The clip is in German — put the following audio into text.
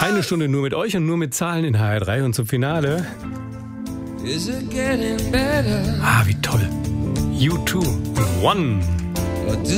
Eine Stunde nur mit euch und nur mit Zahlen in HR3 und zum Finale. Wie toll. U2 und One.